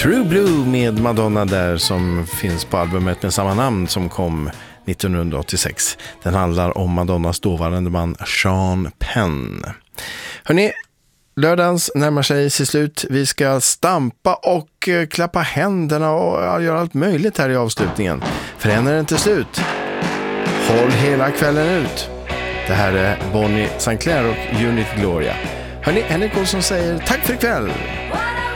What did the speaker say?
True Blue med Madonna där, som finns på albumet med samma namn som kom 1986. Den handlar om Madonnas dåvarande man Sean Penn. Hörrni, lördagens närmar sig till slut. Vi ska stampa och klappa händerna och göra allt möjligt här i avslutningen. För än är den till slut. Håll hela kvällen ut. Det här är Bonnie Sinclair och Unit Gloria. Hörrni, Henrik Olsson säger tack för ikväll.